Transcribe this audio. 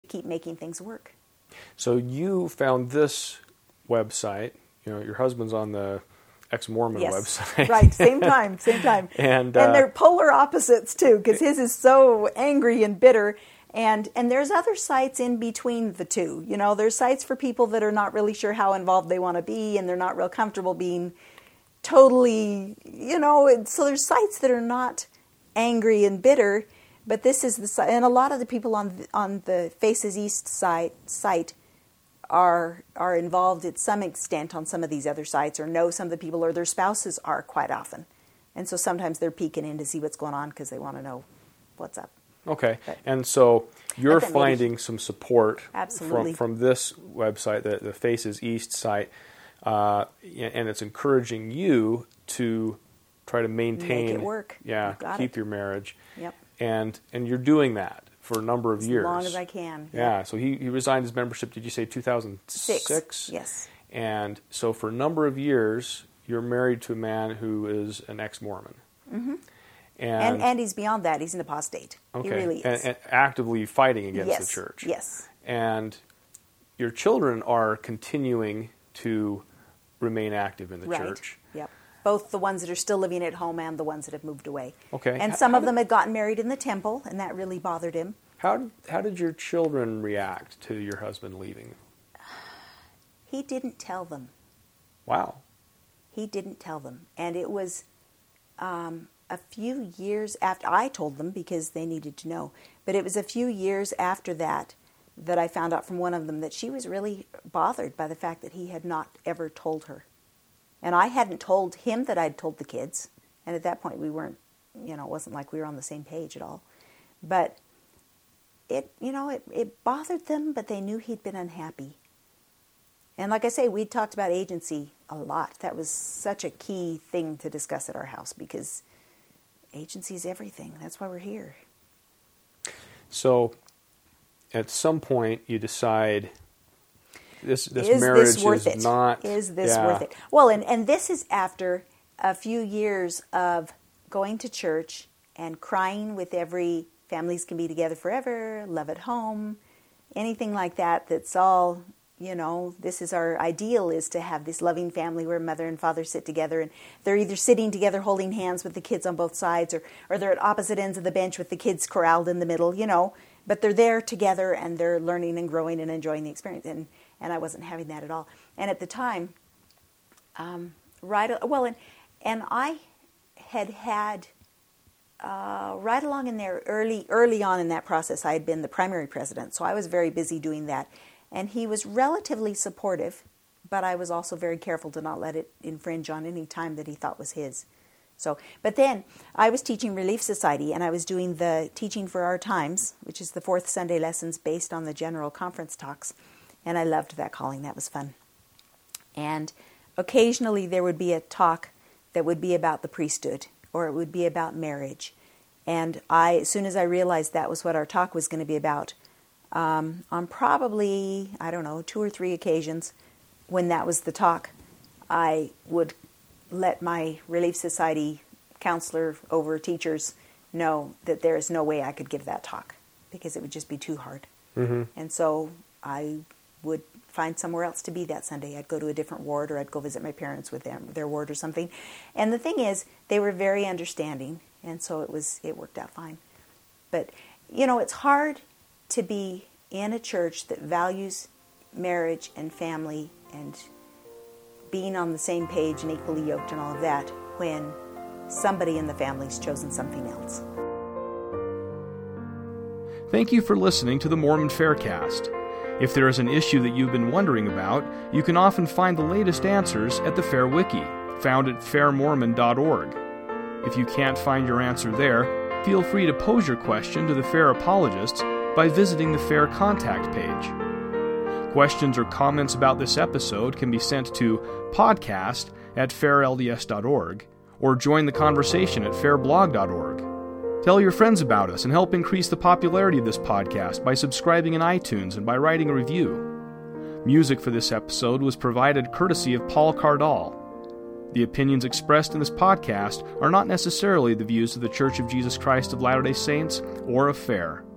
keep making things work. So you found this website. Your husband's on the ex-Mormon website. Right, same time. And they're polar opposites too, because his is so angry and bitter. And there's other sites in between the two. There's sites for people that are not really sure how involved they want to be, and they're not real comfortable being totally, so there's sites that are not angry and bitter, but this is the site. And a lot of the people on the Faces East site are involved at some extent on some of these other sites, or know some of the people, or their spouses are quite often. And so sometimes they're peeking in to see what's going on because they want to know what's up. Okay, and so you're finding some support from this website, the Faces East site, and it's encouraging you to try to maintain, make it work. Keep your marriage. Yep. And you're doing that for a number of years. As long as I can. Yeah. So he resigned his membership. Did you say 2006? Yes. And so for a number of years, you're married to a man who is an ex-Mormon. Mm-hmm. And he's beyond that. He's an apostate. Okay. He really is. And actively fighting against the church. Yes. And your children are continuing to remain active in the church. Yep. Both the ones that are still living at home and the ones that have moved away. Okay. And some of them had gotten married in the temple, and that really bothered him. How did your children react to your husband leaving? He didn't tell them. Wow. He didn't tell them. And it was a few years after, I told them because they needed to know, but it was a few years after that I found out from one of them that she was really bothered by the fact that he had not ever told her. And I hadn't told him that I'd told the kids. And at that point we weren't, it wasn't like we were on the same page at all. But it bothered them, but they knew he'd been unhappy. And like I say, we talked about agency a lot. That was such a key thing to discuss at our house because agency is everything. That's why we're here. So at some point you decide this marriage is worth it? Is this worth it? Well, and this is after a few years of going to church and crying with every families can be together forever, love at home, anything like that. That's all, this is our ideal, is to have this loving family where mother and father sit together and they're either sitting together holding hands with the kids on both sides or they're at opposite ends of the bench with the kids corralled in the middle, but they're there together and they're learning and growing and enjoying the experience. And I wasn't having that at all. And at the time, and I had right along in there, early on in that process, I had been the primary president, so I was very busy doing that. And he was relatively supportive, but I was also very careful to not let it infringe on any time that he thought was his. But then I was teaching Relief Society, and I was doing the Teaching for Our Times, which is the 4th Sunday lessons based on the General Conference talks. And I loved that calling. That was fun. And occasionally there would be a talk that would be about the priesthood, or it would be about marriage. And as soon as I realized that was what our talk was going to be about, on probably, 2 or 3 occasions when that was the talk, I would let my Relief Society counselor over teachers know that there is no way I could give that talk because it would just be too hard. Mm-hmm. And so I would find somewhere else to be that Sunday. I'd go to a different ward, or I'd go visit my parents with their ward or something. And the thing is, they were very understanding, and so it worked out fine. But, it's hard to be in a church that values marriage and family and being on the same page and equally yoked and all of that when somebody in the family's chosen something else. Thank you for listening to the Mormon Faircast. If there is an issue that you've been wondering about, you can often find the latest answers at the Fair Wiki, found at fairmormon.org. If you can't find your answer there, feel free to pose your question to the Fair apologists by visiting the Fair contact page. Questions or comments about this episode can be sent to podcast@fairlds.org or join the conversation at fairblog.org. Tell your friends about us and help increase the popularity of this podcast by subscribing in iTunes and by writing a review. Music for this episode was provided courtesy of Paul Cardall. The opinions expressed in this podcast are not necessarily the views of the Church of Jesus Christ of Latter-day Saints or of Fair.